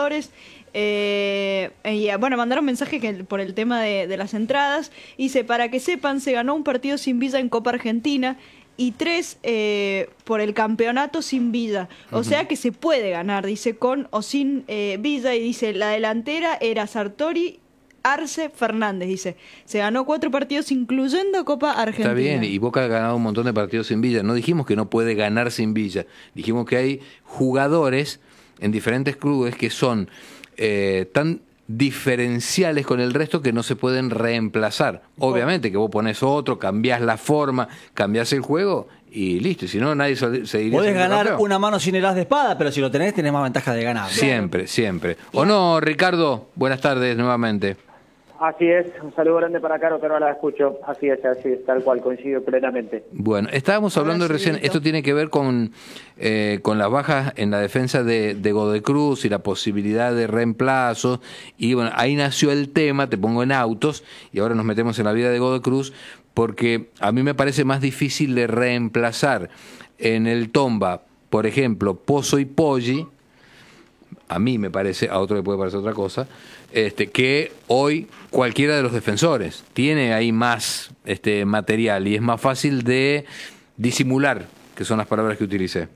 jugadores. Y bueno, mandaron mensaje que por el tema de las entradas. Dice, para que sepan, se ganó un partido sin Villa en Copa Argentina y 3 por el campeonato sin Villa. O sea que se puede ganar, dice, con o sin Villa. Y dice, la delantera era Sartori, Arce, Fernández, dice. Se ganó 4 partidos incluyendo Copa Argentina. Está bien, y Boca ha ganado un montón de partidos sin Villa. No dijimos que no puede ganar sin Villa. Dijimos que hay jugadores en diferentes clubes que son tan diferenciales con el resto que no se pueden reemplazar. Obviamente que vos pones otro, cambiás la forma, cambiás el juego y listo. Y si no, nadie seguiría. Podés ganar campeón. una mano sin el as de espada, pero si lo tenés más ventaja de ganar. Siempre, siempre. ¿O no, Ricardo? Buenas tardes nuevamente. Así es, un saludo grande para Caro, pero ahora la escucho. Así es, tal cual, coincido plenamente. Bueno, estábamos hablando recién, esto tiene que ver con las bajas en la defensa de Godoy Cruz y la posibilidad de reemplazos, y bueno, ahí nació el tema, te pongo en autos, y ahora nos metemos en la vida de Godoy Cruz, porque a mí me parece más difícil de reemplazar en el Tomba, por ejemplo, Pozo y Poggi, a mí me parece, a otro le puede parecer otra cosa, que hoy cualquiera de los defensores tiene ahí más material y es más fácil de disimular, que son las palabras que utilicé.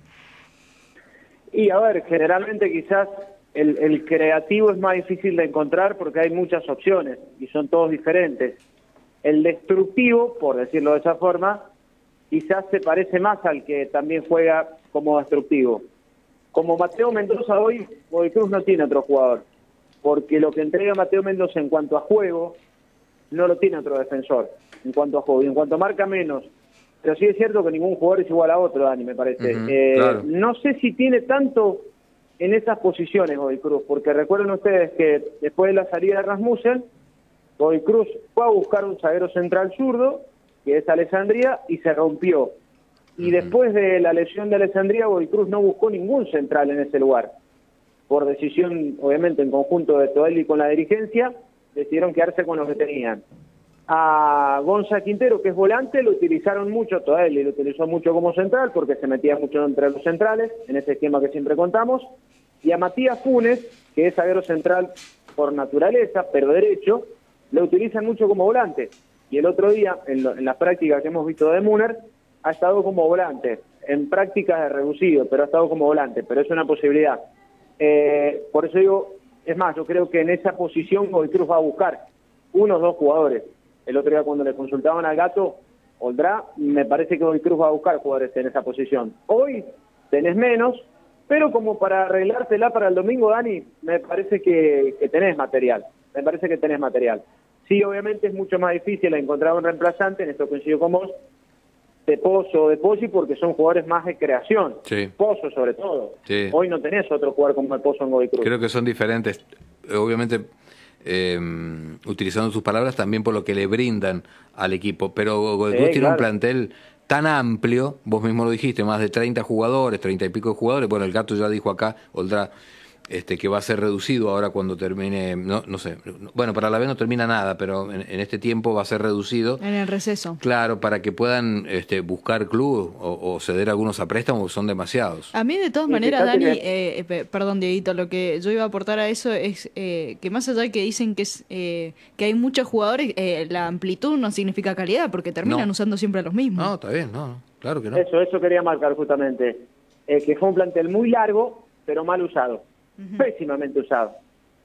Y a ver, generalmente quizás el creativo es más difícil de encontrar porque hay muchas opciones y son todos diferentes. El destructivo, por decirlo de esa forma, quizás se parece más al que también juega como destructivo. Como Mateo Mendoza hoy, Godoy Cruz no tiene otro jugador, porque lo que entrega Mateo Mendoza en cuanto a juego, no lo tiene otro defensor, en cuanto a juego, y en cuanto a marca menos. Pero sí es cierto que ningún jugador es igual a otro, Dani, me parece. Claro. No sé si tiene tanto en esas posiciones Godoy Cruz, porque recuerden ustedes que después de la salida de Rasmussen, Godoy Cruz fue a buscar un zaguero central zurdo, que es Alessandría, y se rompió. Y después de la lesión de Alessandría, Godoy Cruz no buscó ningún central en ese lugar. Por decisión, obviamente, en conjunto de Toelli con la dirigencia, decidieron quedarse con los que tenían. A Gonza Quintero, que es volante, lo utilizaron mucho, Toelli lo utilizó mucho como central, porque se metía mucho entre los centrales, en ese esquema que siempre contamos. Y a Matías Funes, que es zaguero central por naturaleza, pero derecho, lo utilizan mucho como volante. Y el otro día, en las prácticas que hemos visto de Müller, ha estado como volante, en prácticas de reducido, pero ha estado como volante, pero es una posibilidad. Por eso digo, es más, yo creo que en esa posición Godoy Cruz va a buscar 1 o 2 jugadores. El otro día cuando le consultaban al Gato, Oldrá, me parece que Godoy Cruz va a buscar jugadores en esa posición. Hoy tenés menos, pero como para arreglártela para el domingo, Dani, me parece que tenés material. Me parece que tenés material. Sí, obviamente es mucho más difícil encontrar un reemplazante, en esto coincido con vos, de Pozo o de Poggi, porque son jugadores más de creación. Sí. Pozo sobre todo. Sí. Hoy no tenés otro jugador como el Pozo en Godoy Cruz. Creo que son diferentes, obviamente utilizando sus palabras también por lo que le brindan al equipo, pero Godoy Cruz tiene un plantel tan amplio, vos mismo lo dijiste, más de 30 jugadores, 30 y pico de jugadores. Bueno, el Gato ya dijo acá, Oldrá, que va a ser reducido ahora cuando termine, no sé, bueno, para la vez no termina nada, pero en este tiempo va a ser reducido. En el receso. Claro, para que puedan buscar club o ceder algunos a préstamos, son demasiados. A mí de todas maneras, Dani, perdón Dieguito, lo que yo iba a aportar a eso es que más allá de que dicen que hay muchos jugadores, la amplitud no significa calidad, porque terminan usando siempre los mismos. No, está bien, no, claro que no. Eso quería marcar justamente, que fue un plantel muy largo, pero mal usado. Pésimamente usado.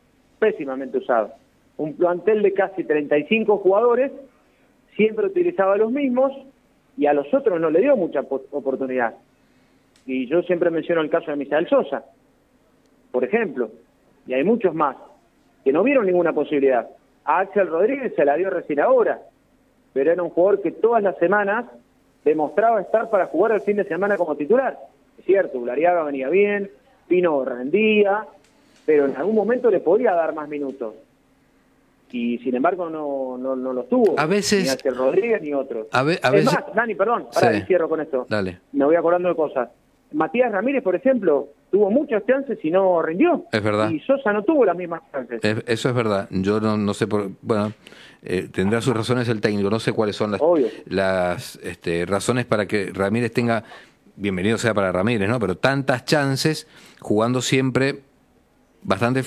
Un plantel de casi 35 jugadores, siempre utilizaba los mismos y a los otros no le dio mucha oportunidad. Y yo siempre menciono el caso de Misael Sosa, por ejemplo, y hay muchos más que no vieron ninguna posibilidad. A Axel Rodríguez se la dio recién ahora, pero era un jugador que todas las semanas demostraba estar para jugar el fin de semana como titular. Es cierto, Ulariaga venía bien, Pino rendía, pero en algún momento le podía dar más minutos. Y sin embargo no los tuvo. A veces, ni Axel Rodríguez ni otros. A es veces, más, Dani, perdón, ahora cierro con esto. Dale. Me voy acordando de cosas. Matías Ramírez, por ejemplo, tuvo muchas chances y no rindió. Es verdad. Y Sosa no tuvo las mismas chances. Eso es verdad. Yo no sé bueno, tendrá sus razones el técnico. No sé cuáles son las razones para que Ramírez tenga, bienvenido sea para Ramírez, ¿no? Pero tantas chances, jugando siempre bastante